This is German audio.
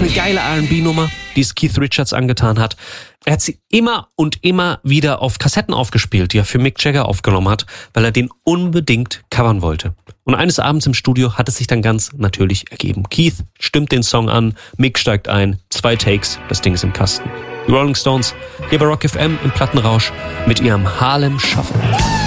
eine geile R&B-Nummer, die es Keith Richards angetan hat. Er hat sie immer und immer wieder auf Kassetten aufgespielt, die er für Mick Jagger aufgenommen hat, weil er den unbedingt covern wollte. Und eines Abends im Studio hat es sich dann ganz natürlich ergeben. Keith stimmt den Song an, Mick steigt ein, 2 Takes, das Ding ist im Kasten. Die Rolling Stones, hier bei Rock FM im Plattenrausch mit ihrem Harlem Shuffle.